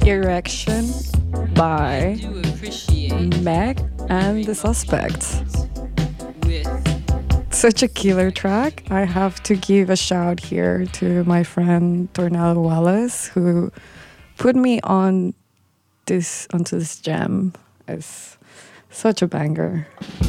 Erection by Meg and the Suspects. Such a killer track. I have to give a shout here to my friend Tornado Wallace, who put me onto this gem. It's such a banger.